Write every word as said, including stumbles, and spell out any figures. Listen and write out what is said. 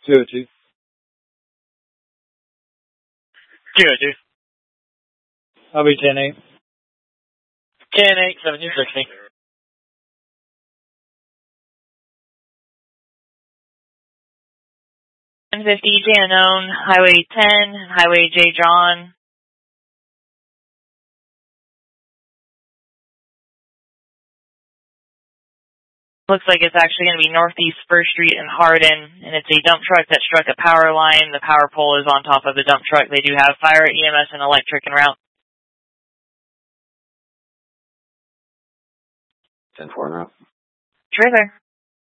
two oh two. two oh two. I'll be ten eight. ten eight, seventeen sixty. ten fifty, J unknown, Highway ten, Highway J John. Looks like it's actually going to be Northeast First Street in Hardin, and it's a dump truck that struck a power line. The power pole is on top of the dump truck. They do have fire, E M S, and electric en route. ten four en route. Sure, sir.